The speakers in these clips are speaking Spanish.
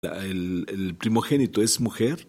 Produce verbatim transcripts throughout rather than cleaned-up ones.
el, el primogénito es mujer,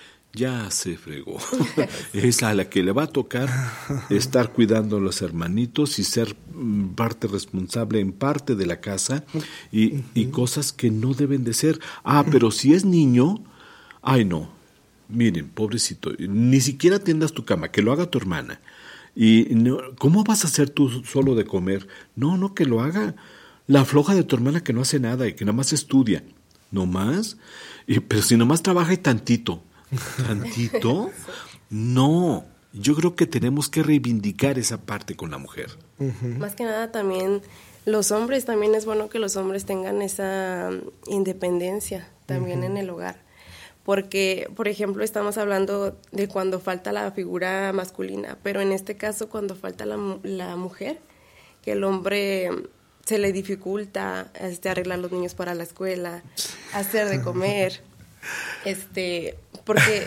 ya se fregó. Es a la que le va a tocar estar cuidando a los hermanitos y ser parte responsable en parte de la casa y, y cosas que no deben de ser. Ah, pero si es niño, ay no, miren, pobrecito, ni siquiera tiendas tu cama, que lo haga tu hermana. Y no, ¿cómo vas a hacer tú solo de comer? No, no, que lo haga la floja de tu hermana que no hace nada y que nada más estudia. ¿No más? Y, pero si nomás trabaja y tantito. ¿Tantito? No. Yo creo que tenemos que reivindicar esa parte con la mujer. Uh-huh. Más que nada también los hombres, también es bueno que los hombres tengan esa independencia también uh-huh. en el hogar. Porque, por ejemplo, estamos hablando de cuando falta la figura masculina, pero en este caso cuando falta la, la mujer, que el hombre se le dificulta este, arreglar los niños para la escuela, hacer de comer, este, porque...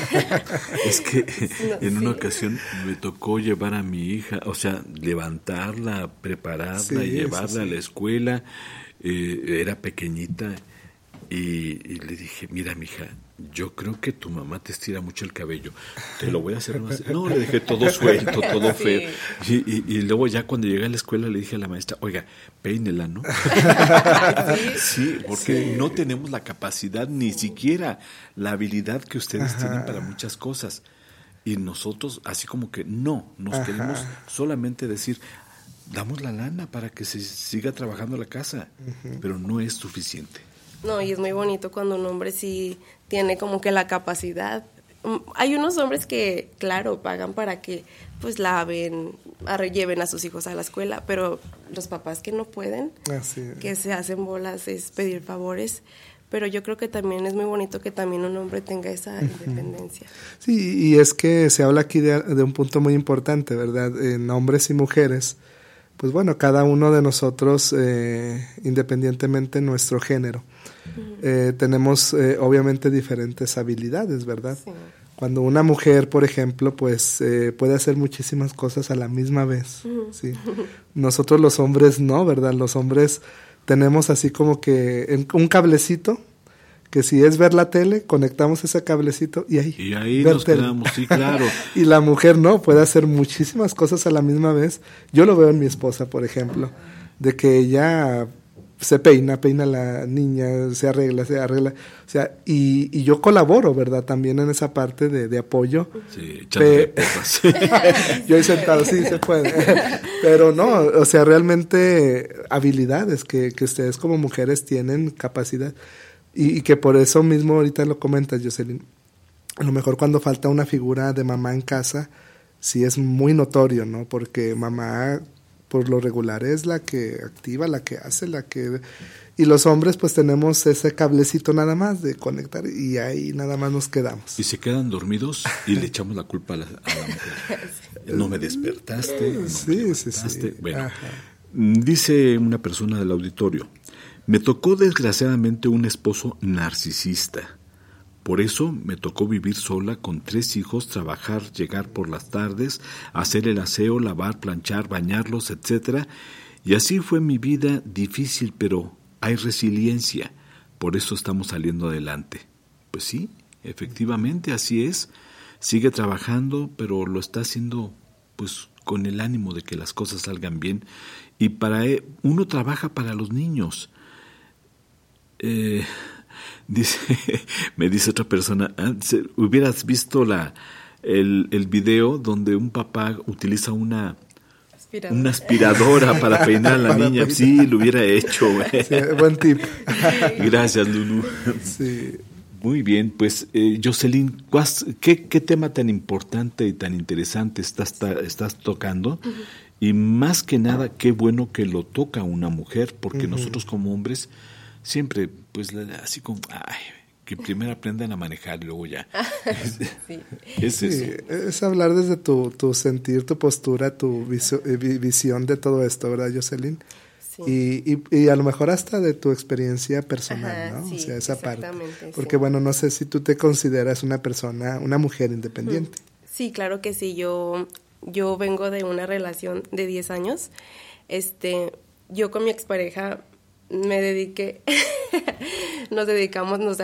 Es que no, en sí. una ocasión me tocó llevar a mi hija, o sea, levantarla, prepararla, sí, llevarla sí, sí. a la escuela, eh, era pequeñita, y, y le dije, mira, mija, yo creo que tu mamá te estira mucho el cabello, te lo voy a hacer más. No, le dejé todo suelto, todo sí. feo. Y, y, y luego ya cuando llegué a la escuela le dije a la maestra, oiga, peínela, ¿no? ¿Sí? Sí, porque sí. no tenemos la capacidad, ni siquiera la habilidad que ustedes Ajá. tienen para muchas cosas. Y nosotros, así como que no, nos Ajá. queremos solamente decir, damos la lana para que se siga trabajando la casa, uh-huh. pero no es suficiente. No, y es muy bonito cuando un hombre sí tiene como que la capacidad. Hay unos hombres que, claro, pagan para que pues laven, lleven a sus hijos a la escuela, pero los papás que no pueden, que se hacen bolas, es pedir favores. Pero yo creo que también es muy bonito que también un hombre tenga esa independencia. Sí, y es que se habla aquí de, de un punto muy importante, ¿verdad? En hombres y mujeres, pues bueno, cada uno de nosotros, eh, independientemente de nuestro género, uh-huh. eh, tenemos eh, obviamente diferentes habilidades, ¿verdad? Sí. Cuando una mujer, por ejemplo, pues eh, puede hacer muchísimas cosas a la misma vez, uh-huh. ¿sí? Nosotros los hombres no, ¿verdad? Los hombres tenemos así como que un cablecito, que si es ver la tele, conectamos ese cablecito y ahí. Y ahí nos tele. quedamos, sí, claro. Y la mujer no, puede hacer muchísimas cosas a la misma vez. Yo lo veo en mi esposa, por ejemplo, de que ella se peina, peina a la niña, se arregla, se arregla. O sea, y, y yo colaboro, ¿verdad? También en esa parte de, de apoyo. Sí, echándole porras. Yo he sentado, sí, se puede. Pero no, o sea, realmente habilidades que, que ustedes como mujeres tienen, capacidad. Y, y que por eso mismo ahorita lo comentas, Jocelyn, a lo mejor cuando falta una figura de mamá en casa, sí es muy notorio, ¿no? Porque mamá, por lo regular, es la que activa, la que hace, la que... Y los hombres pues tenemos ese cablecito nada más de conectar y ahí nada más nos quedamos. Y se quedan dormidos y le echamos la culpa a la, a la mujer. No me despertaste, no sí, me levantaste. Sí, sí. Bueno, Ajá. Dice una persona del auditorio, me tocó desgraciadamente un esposo narcisista. Por eso me tocó vivir sola con tres hijos, trabajar, llegar por las tardes, hacer el aseo, lavar, planchar, bañarlos, etcétera. Y así fue mi vida difícil, pero hay resiliencia. Por eso estamos saliendo adelante. Pues sí, efectivamente, así es. Sigue trabajando, pero lo está haciendo pues con el ánimo de que las cosas salgan bien. Y para él, uno trabaja para los niños. Eh, dice, me dice otra persona, hubieras visto la el, el video donde un papá utiliza una aspiradora, una aspiradora para peinar a la para niña. Peinar. Sí, lo hubiera hecho. Sí, buen tip. Gracias, Lulu. Sí. Muy bien, pues eh, Jocelyn, ¿qué, ¿qué tema tan importante y tan interesante estás, estás tocando? Uh-huh. Y más que nada, qué bueno que lo toca una mujer, porque uh-huh. nosotros como hombres siempre, pues, así como, ay, que primero aprendan a manejar y luego ya. Sí. Es sí, eso. Es hablar desde tu, tu sentir, tu postura, tu viso, visión de todo esto, ¿verdad, Jocelyn? Sí. Y, y, y a lo mejor hasta de tu experiencia personal, Ajá, ¿no? Sí, o sea, esa parte. Porque, sí. bueno, no sé si tú te consideras una persona, una mujer independiente. Sí, claro que sí. Yo, yo vengo de una relación de diez años. Este, yo con mi expareja me dediqué nos dedicamos, nos